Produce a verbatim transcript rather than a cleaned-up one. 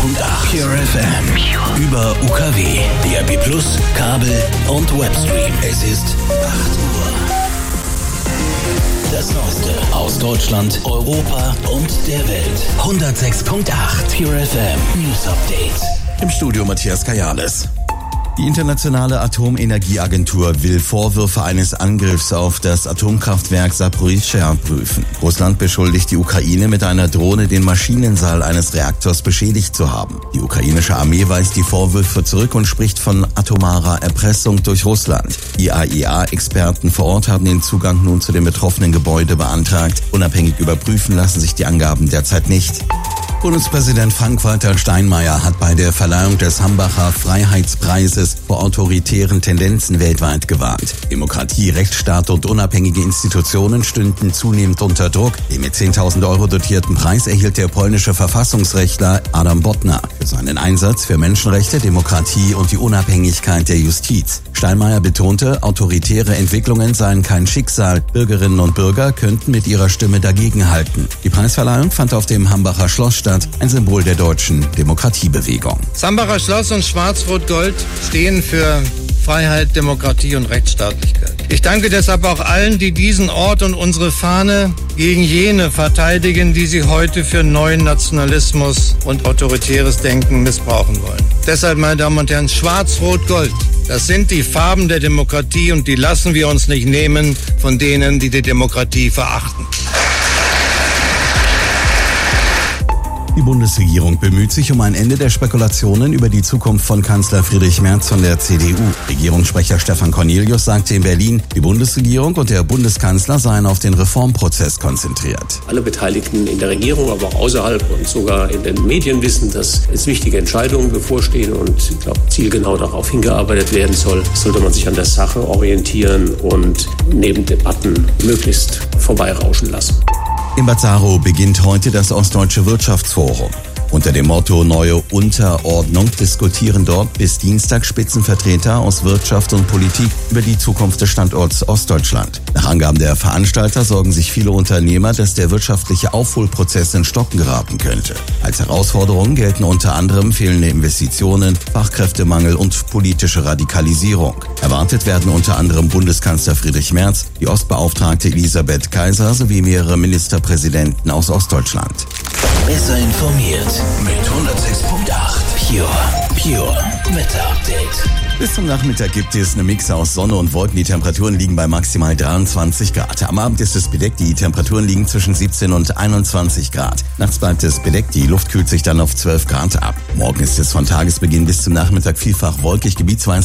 Punkt acht Pure F M. Über U K W, D A B Plus, Kabel und Webstream. Es ist acht Uhr. Das Neueste aus Deutschland, Europa und der Welt. hundertsechs Punkt acht Pure F M News Update. Im Studio Matthias Kajales. Die Internationale Atomenergieagentur will Vorwürfe eines Angriffs auf das Atomkraftwerk Saporischschja prüfen. Russland beschuldigt die Ukraine, mit einer Drohne den Maschinensaal eines Reaktors beschädigt zu haben. Die ukrainische Armee weist die Vorwürfe zurück und spricht von atomarer Erpressung durch Russland. I A E A-Experten vor Ort haben den Zugang nun zu dem betroffenen Gebäude beantragt. Unabhängig überprüfen lassen sich die Angaben derzeit nicht. Bundespräsident Frank-Walter Steinmeier hat bei der Verleihung des Hambacher Freiheitspreises vor autoritären Tendenzen weltweit gewarnt. Demokratie, Rechtsstaat und unabhängige Institutionen stünden zunehmend unter Druck. Den mit zehntausend Euro dotierten Preis erhielt der polnische Verfassungsrechtler Adam Bodnar für seinen Einsatz für Menschenrechte, Demokratie und die Unabhängigkeit der Justiz. Steinmeier betonte, autoritäre Entwicklungen seien kein Schicksal. Bürgerinnen und Bürger könnten mit ihrer Stimme dagegenhalten. Die Preisverleihung fand auf dem Hambacher Schloss statt, ein Symbol der deutschen Demokratiebewegung. Das Hambacher Schloss und Schwarz-Rot-Gold stehen für Freiheit, Demokratie und Rechtsstaatlichkeit. Ich danke deshalb auch allen, die diesen Ort und unsere Fahne gegen jene verteidigen, die sie heute für neuen Nationalismus und autoritäres Denken missbrauchen wollen. Deshalb, meine Damen und Herren, Schwarz-Rot-Gold. Das sind die Farben der Demokratie und die lassen wir uns nicht nehmen von denen, die die Demokratie verachten. Die Bundesregierung bemüht sich um ein Ende der Spekulationen über die Zukunft von Kanzler Friedrich Merz von der C D U. Regierungssprecher Stefan Cornelius sagte in Berlin, die Bundesregierung und der Bundeskanzler seien auf den Reformprozess konzentriert. Alle Beteiligten in der Regierung, aber auch außerhalb und sogar in den Medien wissen, dass jetzt wichtige Entscheidungen bevorstehen und ich glaube, zielgenau darauf hingearbeitet werden soll. Sollte man sich an der Sache orientieren und neben Debatten möglichst vorbeirauschen lassen. In Bad Saro beginnt heute das Ostdeutsche Wirtschaftsforum. Unter dem Motto Neue Unterordnung diskutieren dort bis Dienstag Spitzenvertreter aus Wirtschaft und Politik über die Zukunft des Standorts Ostdeutschland. Nach Angaben der Veranstalter sorgen sich viele Unternehmer, dass der wirtschaftliche Aufholprozess in Stocken geraten könnte. Als Herausforderungen gelten unter anderem fehlende Investitionen, Fachkräftemangel und politische Radikalisierung. Erwartet werden unter anderem Bundeskanzler Friedrich Merz, die Ostbeauftragte Elisabeth Kaiser sowie mehrere Ministerpräsidenten aus Ostdeutschland. Besser informiert mit hundertsechs Punkt acht Pure, Pure Wetter Update. Bis zum Nachmittag gibt es eine Mix aus Sonne und Wolken. Die Temperaturen liegen bei maximal dreiundzwanzig Grad. Am Abend ist es bedeckt. Die Temperaturen liegen zwischen siebzehn und einundzwanzig Grad. Nachts bleibt es bedeckt. Die Luft kühlt sich dann auf zwölf Grad ab. Morgen ist es von Tagesbeginn bis zum Nachmittag vielfach wolkig, gebietsweise